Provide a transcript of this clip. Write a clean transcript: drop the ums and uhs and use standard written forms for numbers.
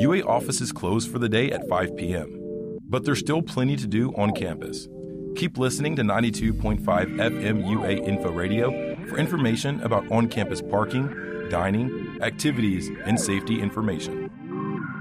UA offices close for the day at 5 p.m., but there's still plenty to do on campus. Keep listening to 92.5 FM UA Info Radio for information about on-campus parking, dining, activities, and safety information.